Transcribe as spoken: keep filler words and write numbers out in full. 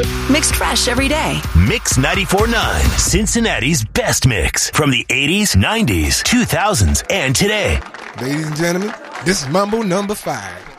good. Mixed fresh every day. Mix ninety-four point nine, Cincinnati's best mix from the eighties, nineties, two thousands, and today. Ladies and gentlemen, this is Mambo number five.